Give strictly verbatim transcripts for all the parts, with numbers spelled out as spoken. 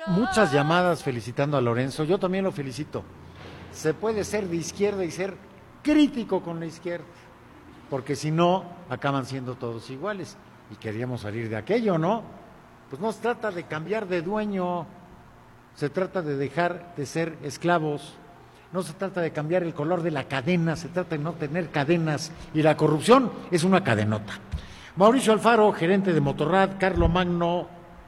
muchas llamadas felicitando a Lorenzo. Yo también lo felicito. Se puede ser de izquierda y ser crítico con la izquierda, porque si no, acaban siendo todos iguales. Y queríamos salir de aquello, ¿no? Pues no se trata de cambiar de dueño, se trata de dejar de ser esclavos. No se trata de cambiar el color de la cadena, se trata de no tener cadenas, y la corrupción es una cadenota. Mauricio Alfaro, gerente de Motorrad. Carlo Magno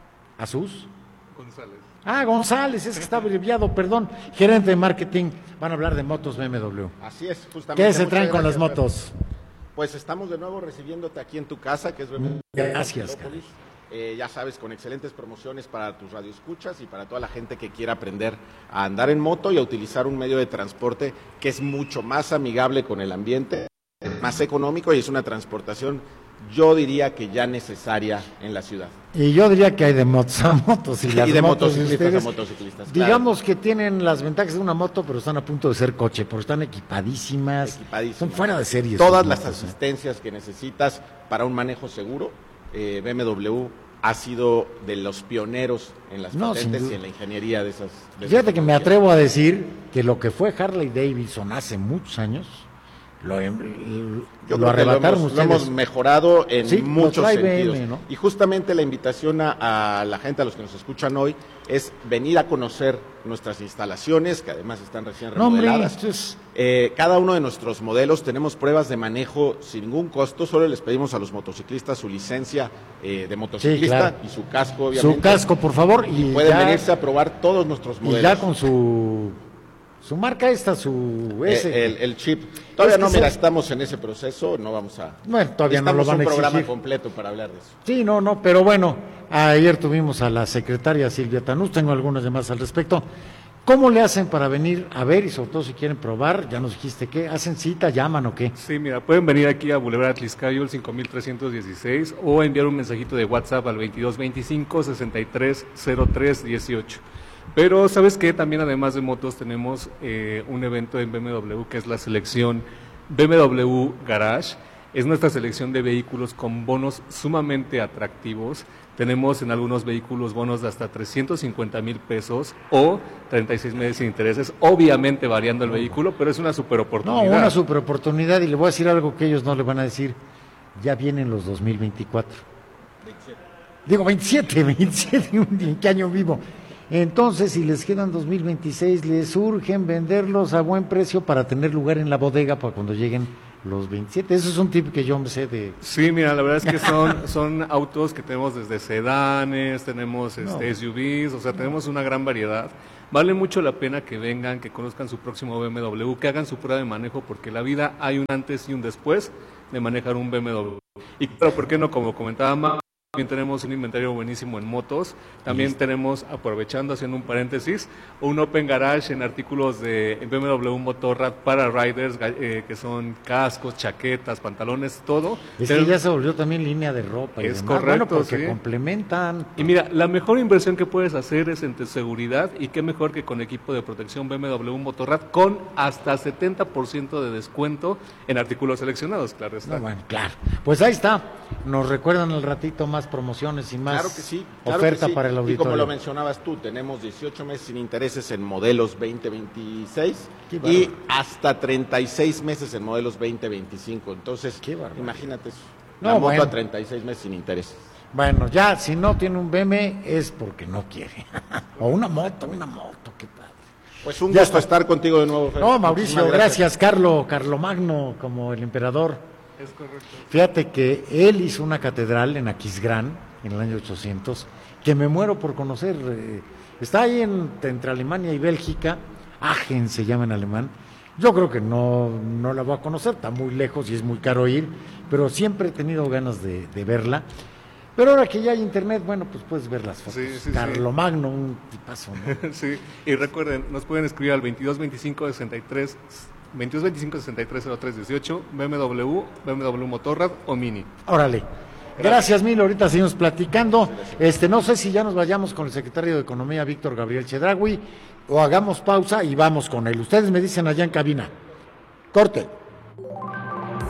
Azus González. Ah, González, es que está abreviado, perdón, gerente de marketing. Van a hablar de motos B M W. Así es, justamente. ¿Qué se traen Muchas con las gracias, motos? Pues estamos de nuevo recibiéndote aquí en tu casa, que es B M W. Gracias, Eh, ya sabes, con excelentes promociones para tus radioescuchas y para toda la gente que quiera aprender a andar en moto y a utilizar un medio de transporte que es mucho más amigable con el ambiente, más económico, y es una transportación, yo diría que ya necesaria en la ciudad. Y yo diría que hay de motos a motos y, las y de motos motociclistas ustedes, a motociclistas. digamos claro. que tienen las ventajas de una moto, pero están a punto de ser coche, porque están equipadísimas, Equipadísimas. son fuera de serie. Todas las motos, asistencias ¿eh? que necesitas para un manejo seguro, eh, B M W ha sido de los pioneros en las No, patentes sin duda. y en la ingeniería de esas. De Fíjate esas que me atrevo a decir que lo que fue Harley Davidson hace muchos años, lo, Yo lo creo que lo arrebataron hemos, lo ustedes. hemos mejorado en Sí, lo muchos trae sentidos. B M, ¿no? Y justamente la invitación a, a la gente, a los que nos escuchan hoy, es venir a conocer nuestras instalaciones, que además están recién No, hombre, remodeladas. esto es- Eh, cada uno de nuestros modelos tenemos pruebas de manejo sin ningún costo, solo les pedimos a los motociclistas su licencia eh, de motociclista, claro. y su casco, obviamente. Su casco, por favor, y, Pueden ya, venirse a probar todos nuestros y modelos. ya con su su marca esta, su ese. Eh, el, el chip. Todavía Es que no, mira, se- estamos en ese proceso, no vamos a... Bueno, todavía no lo Necesitamos van a un programa exigir. completo para hablar de eso. Sí, no, no, pero bueno, ayer tuvimos a la secretaria Silvia Tanús, tengo algunas demás al respecto. ¿Cómo le hacen para venir a ver y sobre todo si quieren probar? Ya nos dijiste que hacen cita, llaman o qué. Sí, mira, pueden venir aquí a Boulevard Atliscayo, el cinco mil trescientos dieciséis, o enviar un mensajito de WhatsApp al veintidós veinticinco sesenta y tres cero tres dieciocho. Pero, ¿sabes qué? También, además de motos, tenemos eh, un evento en B M W que es la selección B M W Garage. Es nuestra selección de vehículos con bonos sumamente atractivos. Tenemos en algunos vehículos bonos de hasta trescientos cincuenta mil pesos o treinta y seis meses sin intereses, obviamente variando el vehículo, pero es una super No, oportunidad. una super oportunidad, y le voy a decir algo que ellos no le van a decir. Ya vienen los dos mil veinticuatro. veintisiete. Digo, veintisiete, veintisiete, ¿en qué año vivo? Entonces, si les quedan dos mil veintiséis, les urgen venderlos a buen precio para tener lugar en la bodega para cuando lleguen los veintisiete. Eso es un tip que yo me sé de... Sí, mira, la verdad es que son, son autos que tenemos desde sedanes, tenemos este, No. S U Vs, o sea, tenemos una gran variedad. Vale mucho la pena que vengan, que conozcan su próximo B M W, que hagan su prueba de manejo, porque en la vida hay un antes y un después de manejar un B M W. Y claro, ¿por qué no? Como comentaba Ma, también tenemos un inventario buenísimo en motos. También Listo. tenemos, aprovechando, haciendo un paréntesis, un Open Garage en artículos de B M W Motorrad para riders, ga- eh, que son cascos, chaquetas, pantalones, todo. Es Pero- que ya se volvió también línea de ropa y Es demás. correcto, Bueno, porque sí. complementan. Y mira, la mejor inversión que puedes hacer es en tu seguridad, y qué mejor que con equipo de protección B M W Motorrad con hasta setenta por ciento de descuento en artículos seleccionados, claro está. No, bueno, claro. Pues ahí está. Nos recuerdan al ratito más promociones y más Claro que sí. Claro oferta que sí. para el Y auditorio. como lo mencionabas tú, tenemos dieciocho meses sin intereses en modelos veinte veintiséis Qué y bárbaro. hasta treinta y seis meses en modelos veinte veinticinco. Entonces, Qué bárbaro. imagínate eso. No, La moto bueno. a treinta y seis meses sin intereses. Bueno, ya, si no tiene un B M es porque no quiere. O una moto, una moto, qué padre. Pues un Ya gusto está. estar contigo de nuevo, Fer. No, Mauricio, Muchísimas gracias. Carlo, Carlo Magno, como el emperador. Es correcto. Fíjate que él hizo una catedral en Aquisgrán, en el año ochocientos, que me muero por conocer. eh, Está ahí en- entre Alemania y Bélgica, Aachen se llama en alemán. Yo creo que no, no la voy a conocer, está muy lejos y es muy caro ir, pero siempre he tenido ganas de, de verla. Pero ahora que ya hay internet, bueno, pues puedes ver las fotos. Sí, sí, sí. Carlo Magno, un tipazo, ¿no? Sí, y recuerden, nos pueden escribir al veintidós veinticinco sesenta y tres veintidós veinticinco sesenta y tres cero tres dieciocho, B M W, B M W Motorrad o Mini. Órale. Gracias mil, ahorita seguimos platicando. Este, no sé si ya nos vayamos con el secretario de Economía, Víctor Gabriel Chedraui, o hagamos pausa y vamos con él. Ustedes me dicen allá en cabina. Corte.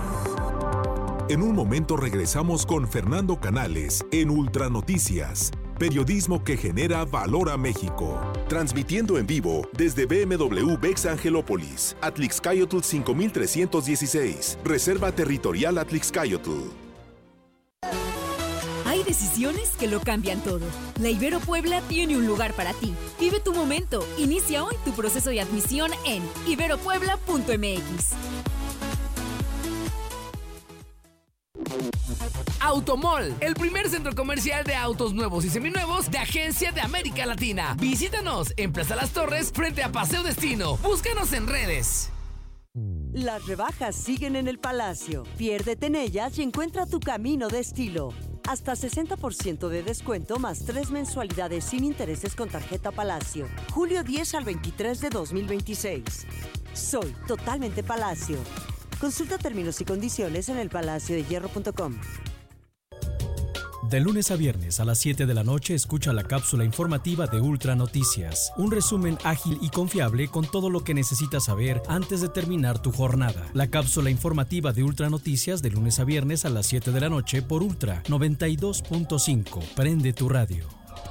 En un momento regresamos con Fernando Canales en Ultra Noticias. Periodismo que genera valor a México. Transmitiendo en vivo desde B M W Bex Angelópolis, Atlixcayotl cinco mil trescientos dieciséis, Reserva Territorial Atlixcayotl. Hay decisiones que lo cambian todo. La Ibero Puebla tiene un lugar para ti. Vive tu momento. Inicia hoy tu proceso de admisión en ibero puebla punto m x. Automall, el primer centro comercial de autos nuevos y seminuevos de Agencia de América Latina. Visítanos en Plaza Las Torres frente a Paseo Destino. Búscanos en redes. Las rebajas siguen en el Palacio. Piérdete en ellas y encuentra tu camino de estilo. Hasta sesenta por ciento de descuento más tres mensualidades sin intereses con tarjeta Palacio. julio diez al veintitrés de dos mil veintiséis. Soy totalmente Palacio. Consulta términos y condiciones en el palacio de hierro punto com. De lunes a viernes a las siete de la noche escucha la cápsula informativa de Ultra Noticias. Un resumen ágil y confiable con todo lo que necesitas saber antes de terminar tu jornada. La cápsula informativa de Ultra Noticias de lunes a viernes a las siete de la noche por Ultra noventa y dos punto cinco. Prende tu radio.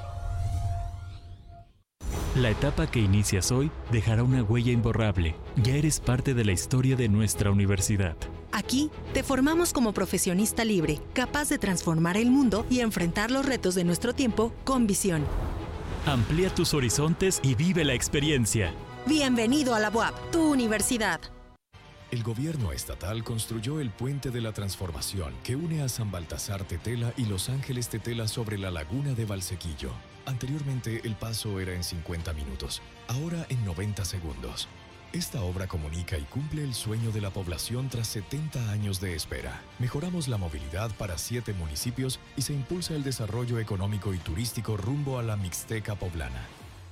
La etapa que inicias hoy dejará una huella imborrable. Ya eres parte de la historia de nuestra universidad. Aquí te formamos como profesionista libre, capaz de transformar el mundo y enfrentar los retos de nuestro tiempo con visión. Amplía tus horizontes y vive la experiencia. Bienvenido a la U A P, tu universidad. El gobierno estatal construyó el Puente de la Transformación que une a San Baltasar Tetela y Los Ángeles Tetela sobre la laguna de Valsequillo. Anteriormente el paso era en cincuenta minutos, ahora en noventa segundos. Esta obra comunica y cumple el sueño de la población tras setenta años de espera. Mejoramos la movilidad para siete municipios y se impulsa el desarrollo económico y turístico rumbo a la Mixteca poblana.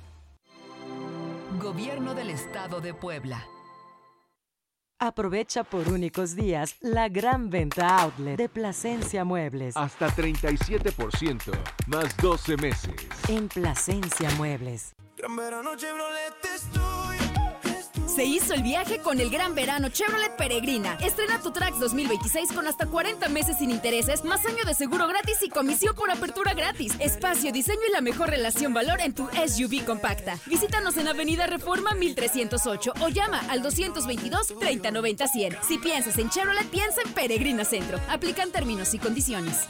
Gobierno del Estado de Puebla. Aprovecha por únicos días la gran venta outlet de Plasencia Muebles. Hasta treinta y siete por ciento, más doce meses. En Plasencia Muebles. Gran verano Chevrolet es tuyo. Se hizo el viaje con el Gran Verano Chevrolet Peregrina. Estrena tu Trax dos mil veintiséis con hasta cuarenta meses sin intereses, más año de seguro gratis y comisión por apertura gratis. Espacio, diseño y la mejor relación valor en tu S U V compacta. Visítanos en Avenida Reforma mil trescientos ocho o llama al doscientos veintidós, treinta noventa, cien. Si piensas en Chevrolet, piensa en Peregrina Centro. Aplican términos y condiciones.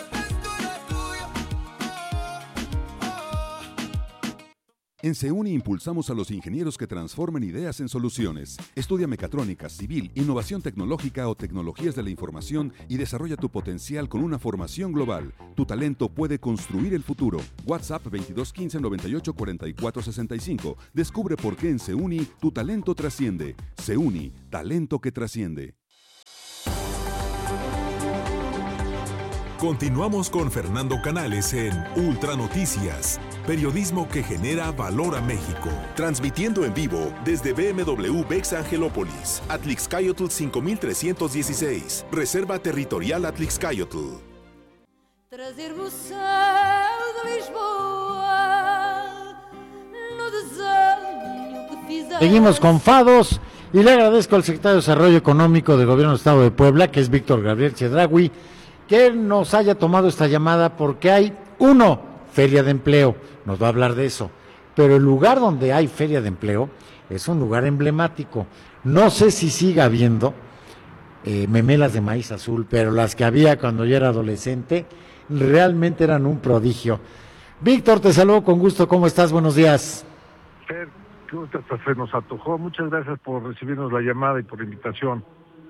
En CEUNI impulsamos a los ingenieros que transforman ideas en soluciones. Estudia mecatrónica, civil, innovación tecnológica o tecnologías de la información y desarrolla tu potencial con una formación global. Tu talento puede construir el futuro. WhatsApp veintidós quince, noventa y ocho, cuarenta y cuatro sesenta y cinco. Descubre por qué en CEUNI tu talento trasciende. CEUNI, talento que trasciende. Continuamos con Fernando Canales en Ultra Noticias, periodismo que genera valor a México. Transmitiendo en vivo desde B M W Bex Angelópolis, Atlixcayotl cinco mil trescientos dieciséis, Reserva Territorial Atlixcayotl. Trazer-me o céu de Lisboa, no desenho que fizeste. Seguimos con Fados y le agradezco al secretario de Desarrollo Económico del Gobierno del Estado de Puebla, que es Víctor Gabriel Chedraui, que nos haya tomado esta llamada porque hay, uno, feria de empleo, nos va a hablar de eso, pero el lugar donde hay feria de empleo es un lugar emblemático. No sé si siga habiendo eh, memelas de maíz azul, pero las que había cuando yo era adolescente realmente eran un prodigio. Víctor, te saludo con gusto, ¿cómo estás? Buenos días. Fer, qué gusto, se nos antojó, muchas gracias por recibirnos la llamada y por la invitación.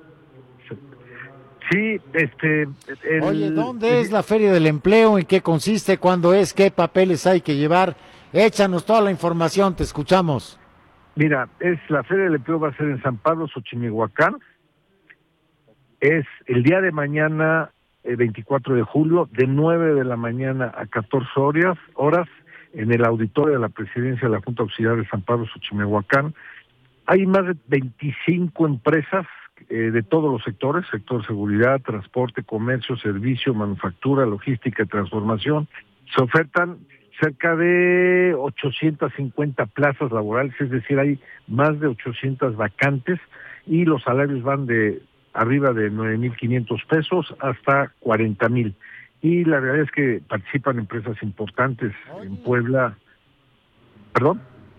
Sí, este... El, Oye, ¿dónde el, es la Feria del Empleo? ¿En qué consiste? ¿Cuándo es? ¿Qué papeles hay que llevar? Échanos toda la información, te escuchamos. Mira, es la Feria del Empleo va a ser en San Pablo, Xochimilhuacán. Es el día de mañana, el veinticuatro de julio, de nueve de la mañana a catorce horas, horas en el auditorio de la Presidencia de la Junta Auxiliar de San Pablo, Xochimilhuacán. Hay más de veinticinco empresas Eh, de todos los sectores, sector seguridad, transporte, comercio, servicio, manufactura, logística y transformación. Se ofertan cerca de ochocientas cincuenta plazas laborales, es decir, hay más de ochocientas vacantes y los salarios van de arriba de nueve mil quinientos pesos hasta cuarenta mil. y la realidad es que participan empresas importantes en Puebla. ¿Perdón?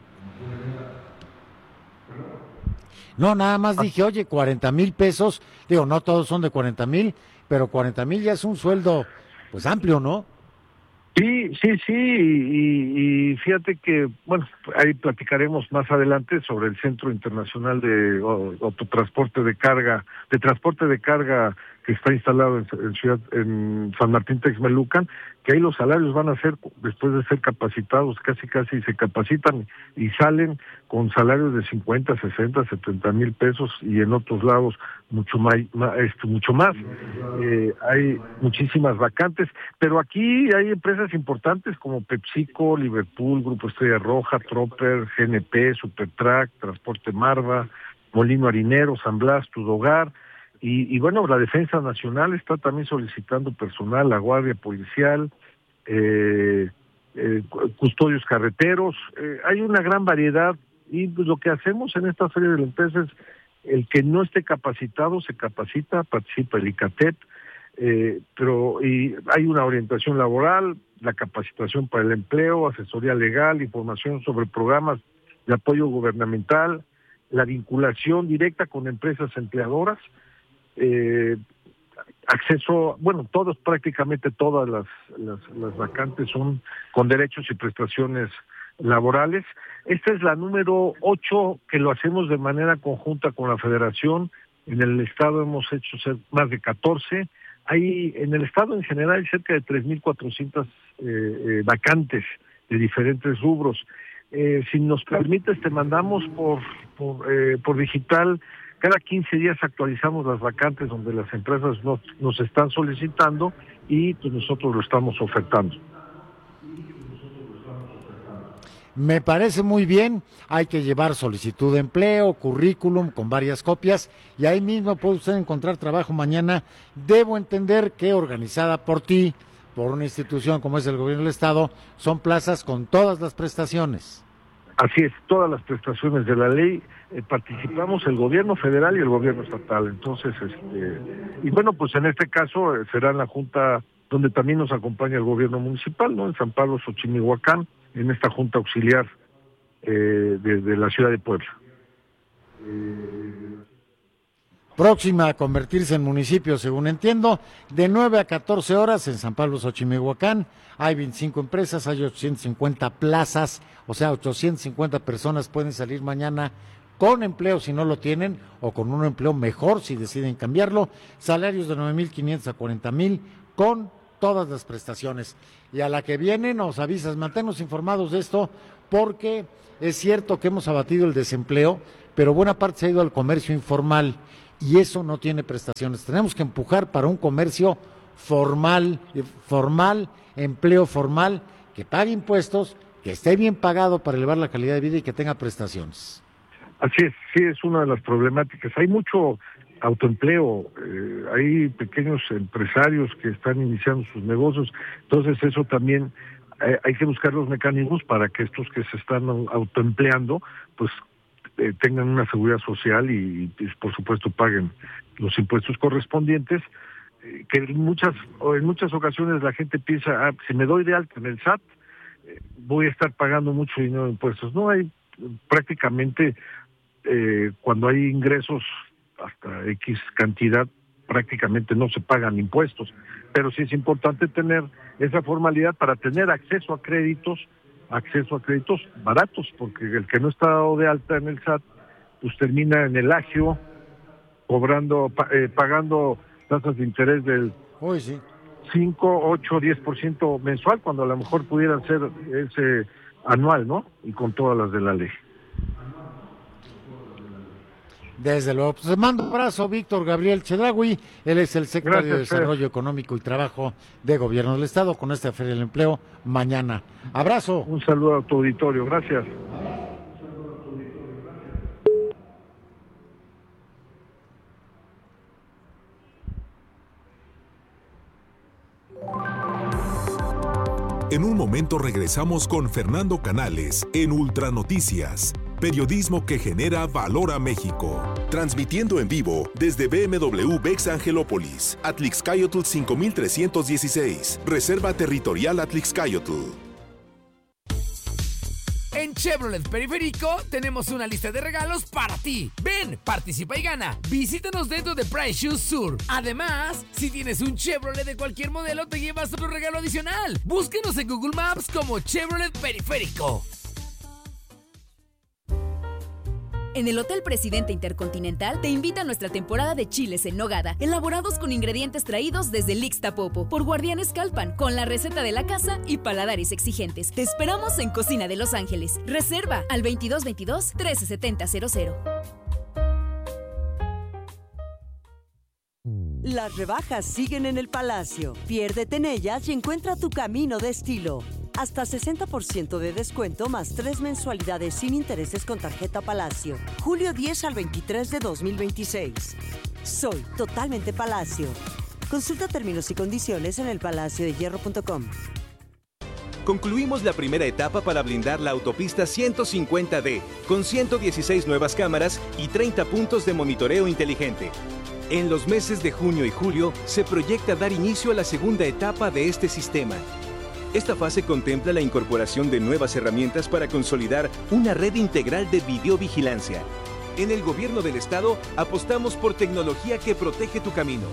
No, nada más dije, oye, cuarenta mil pesos, digo, no todos son de cuarenta mil, pero cuarenta mil ya es un sueldo, pues amplio, ¿no? Sí, sí, sí, y, y fíjate que, bueno, ahí platicaremos más adelante sobre el Centro Internacional de Autotransporte de Carga, de Transporte de Carga que está instalado en, en Ciudad, en San Martín Texmelucan, que ahí los salarios van a ser, después de ser capacitados, casi casi se capacitan y salen con salarios de cincuenta, sesenta, setenta mil pesos, y en otros lados mucho más, esto, mucho más. Eh, hay muchísimas vacantes, pero aquí hay empresas importantes como PepsiCo, Liverpool, Grupo Estrella Roja, Tropper, G N P, Supertrack, Transporte Marva, Molino Harinero, San Blas, Tudogar. Y, y bueno, la Defensa Nacional está también solicitando personal, la Guardia Policial, eh, eh, custodios carreteros. Eh, hay una gran variedad, y pues lo que hacemos en esta Feria de la Empresa es el que no esté capacitado se capacita, participa el ICATEP, eh, pero y hay una orientación laboral, la capacitación para el empleo, asesoría legal, información sobre programas de apoyo gubernamental, la vinculación directa con empresas empleadoras. Eh, acceso, bueno, todos, prácticamente todas las, las, las vacantes son con derechos y prestaciones laborales. Esta es la número ocho que lo hacemos de manera conjunta con la Federación. En el Estado hemos hecho ser más de catorce. Hay, en el Estado en general, hay cerca de tres mil cuatrocientas eh, eh, vacantes de diferentes rubros. Eh, si nos permites, te mandamos por, por, eh, por digital. Cada quince días actualizamos las vacantes donde las empresas nos, nos están solicitando y pues nosotros lo estamos ofertando. Me parece muy bien, hay que llevar solicitud de empleo, currículum con varias copias y ahí mismo puede usted encontrar trabajo mañana. Debo entender que organizada por ti, por una institución como es el Gobierno del Estado, son plazas con todas las prestaciones. Así es, todas las prestaciones de la ley, eh, participamos el gobierno federal y el gobierno estatal. Entonces, este, y bueno, pues en este caso eh, será en la Junta donde también nos acompaña el gobierno municipal, ¿no? En San Pablo, Xochimilhuacán, en esta Junta Auxiliar eh, de, de la ciudad de Puebla. Próxima a convertirse en municipio, según entiendo, de nueve a catorce horas en San Pablo, Xochimilhuacán. Hay veinticinco empresas, hay ochocientas cincuenta plazas, o sea, ochocientas cincuenta personas pueden salir mañana con empleo si no lo tienen, o con un empleo mejor si deciden cambiarlo. Salarios de nueve mil quinientos a cuarenta mil con todas las prestaciones. Y a la que viene nos avisas, manténnos informados de esto, porque es cierto que hemos abatido el desempleo, pero buena parte se ha ido al comercio informal y eso no tiene prestaciones. Tenemos que empujar para un comercio formal, formal, empleo formal, que pague impuestos, que esté bien pagado para elevar la calidad de vida y que tenga prestaciones. Así es, sí, es una de las problemáticas. Hay mucho autoempleo, eh, hay pequeños empresarios que están iniciando sus negocios, entonces eso también eh, hay que buscar los mecanismos para que estos que se están autoempleando, pues eh, tengan una seguridad social y, y por supuesto paguen los impuestos correspondientes, eh, que en muchas, o en muchas ocasiones la gente piensa, ah, si me doy de alta en el S A T, eh, voy a estar pagando mucho dinero de impuestos. No, hay prácticamente eh, cuando hay ingresos hasta X cantidad, prácticamente no se pagan impuestos, pero sí es importante tener esa formalidad para tener acceso a créditos, acceso a créditos baratos, porque el que no está dado de alta en el S A T, pues termina en el agio, cobrando, eh, pagando tasas de interés del Uy, sí. cinco, ocho, diez por ciento mensual, cuando a lo mejor pudieran ser ese anual, ¿no? Y con todas las de la ley. Desde luego, pues mando un abrazo, Víctor Gabriel Chedraui, él es el secretario Gracias, de Desarrollo Fer. Económico y Trabajo de Gobierno del Estado, con esta Feria del Empleo mañana. Abrazo. Un saludo a tu auditorio, gracias. En un momento regresamos con Fernando Canales en Ultranoticias. Periodismo que genera valor a México. Transmitiendo en vivo desde B M W Bex Angelópolis, Atlixcayotl cinco mil trescientos dieciséis, Reserva Territorial Atlixcayotl. En Chevrolet Periférico tenemos una lista de regalos para ti. Ven, participa y gana. Visítanos dentro de Price Shoes Sur. Además, si tienes un Chevrolet de cualquier modelo, te llevas otro regalo adicional. Búsquenos en Google Maps como Chevrolet Periférico. En el Hotel Presidente Intercontinental te invita a nuestra temporada de chiles en nogada, elaborados con ingredientes traídos desde Ixtapopo por Guardianes Calpan, con la receta de la casa y paladares exigentes. Te esperamos en Cocina de Los Ángeles. Reserva al veintidós veintidós, trece setenta cero cero. Las rebajas siguen en el Palacio. Piérdete en ellas y encuentra tu camino de estilo. Hasta sesenta por ciento de descuento más tres mensualidades sin intereses con tarjeta Palacio. julio diez al veintitrés de dos mil veintiséis. Soy totalmente Palacio. Consulta términos y condiciones en el palacio de hierro punto com. Concluimos la primera etapa para blindar la autopista ciento cincuenta D, con ciento dieciséis nuevas cámaras y treinta puntos de monitoreo inteligente. En los meses de junio y julio se proyecta dar inicio a la segunda etapa de este sistema. Esta fase contempla la incorporación de nuevas herramientas para consolidar una red integral de videovigilancia. En el Gobierno del Estado apostamos por tecnología que protege tu camino.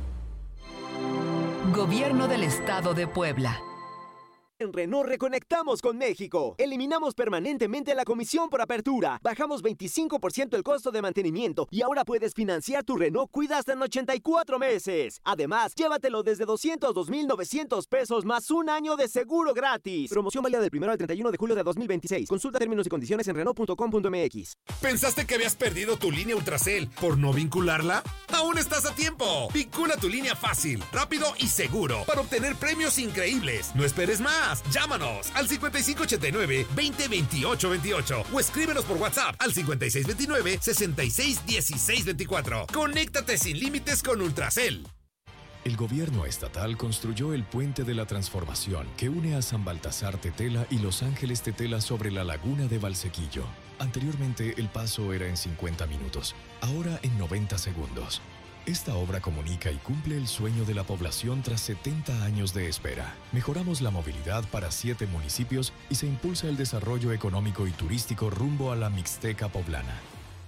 Gobierno del Estado de Puebla. En Renault reconectamos con México. Eliminamos permanentemente la comisión por apertura. Bajamos veinticinco por ciento el costo de mantenimiento y ahora puedes financiar tu Renault Cuida hasta en ochenta y cuatro meses. Además, llévatelo desde doscientos dos mil novecientos pesos más un año de seguro gratis. Promoción válida del primero al treinta y uno de julio de dos mil veintiséis. Consulta términos y condiciones en Renault punto com punto m x. ¿Pensaste que habías perdido tu línea Ultracel por no vincularla? ¡Aún estás a tiempo! Vincula tu línea fácil, rápido y seguro para obtener premios increíbles. No esperes más. Llámanos al cincuenta y cinco ochenta y nueve, veinte veintiocho veintiocho o escríbenos por WhatsApp al cincuenta y seis veintinueve, sesenta y seis dieciséis veinticuatro. Conéctate sin límites con Ultracel. El gobierno estatal construyó el Puente de la Transformación que une a San Baltasar Tetela y Los Ángeles Tetela sobre la laguna de Valsequillo. Anteriormente el paso era en cincuenta minutos, ahora en noventa segundos. Esta obra comunica y cumple el sueño de la población tras setenta años de espera. Mejoramos la movilidad para siete municipios y se impulsa el desarrollo económico y turístico rumbo a la Mixteca poblana.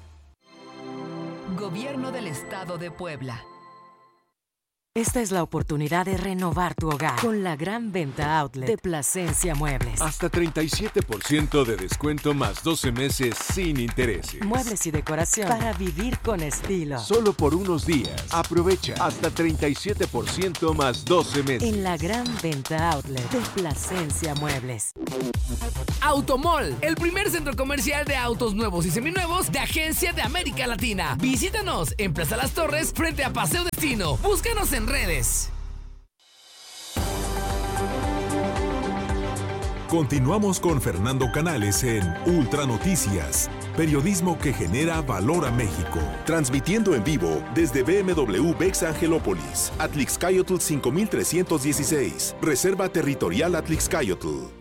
Gobierno del Estado de Puebla. Esta es la oportunidad de renovar tu hogar con la gran venta outlet de Plasencia Muebles. Hasta treinta y siete por ciento de descuento más doce meses sin intereses. Muebles y decoración para vivir con estilo. Solo por unos días. Aprovecha hasta treinta y siete por ciento más doce meses. En la gran venta outlet de Plasencia Muebles. Automall, el primer centro comercial de autos nuevos y seminuevos de Agencia de América Latina. Visítanos en Plaza Las Torres frente a Paseo Destino. Búscanos en redes. Continuamos con Fernando Canales en Ultra Noticias, periodismo que genera valor a México. Transmitiendo en vivo desde B M W Bex Angelópolis, Atlixcayotl cinco mil trescientos dieciséis, Reserva Territorial Atlixcayotl.